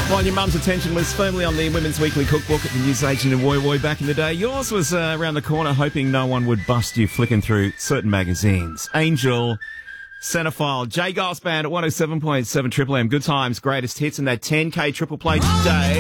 While your mum's attention was firmly on the Women's Weekly Cookbook at the newsagent in Woy Woy back in the day, yours was around the corner hoping no one would bust you flicking through certain magazines. Angel, Centerfile, J Goss Band at 107.7 Triple M. Good times, greatest hits, and that 10K triple play today.